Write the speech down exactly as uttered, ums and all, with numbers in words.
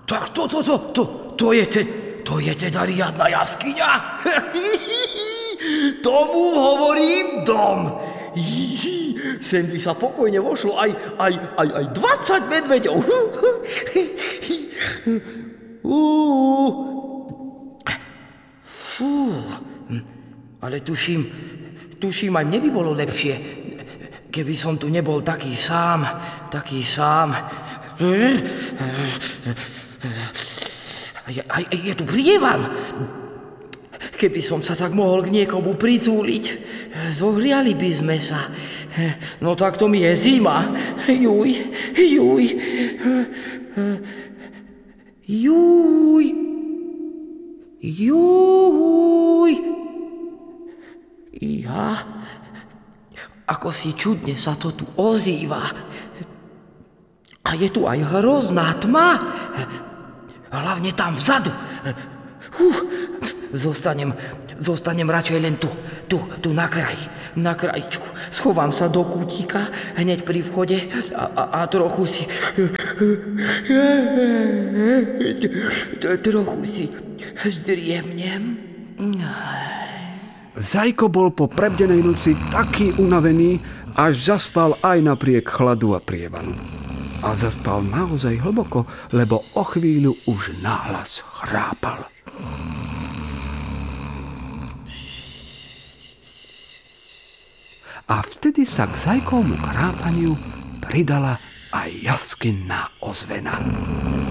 Tak to, to, to, to, to je, te, to je teda riadna jaskyňa. Tomu hovorím dom. Sem by sa pokojne vošlo aj, aj, aj, aj dvadsať medveďov. Fú, ale tuším, tuším, aj mne by bolo lepšie, keby som tu nebol taký sám, taký sám. Je, je tu prievan. Keby som sa tak mohol k niekomu pritúliť, zohriali by sme sa. No tak to mi je zima. Juj, juj. Juj. Juj. Ja. Ako si čudne sa to tu ozýva. A je tu aj hrozná tma. Hlavne tam vzadu. Huh. Zostanem, zostanem radšej len tu, tu, tu na kraji, na krajičku. Schovám sa do kútika hneď pri vchode a, a, a trochu si... Trochu si zdriemnem. Zajko bol po prebdenej noci taký unavený, až zaspal aj napriek chladu a prievanu. A zaspal naozaj hlboko, lebo o chvíľu už nahlas chrápal. A vtedy sa k Zajkovmu chrápaniu pridala aj jaskinná ozvena.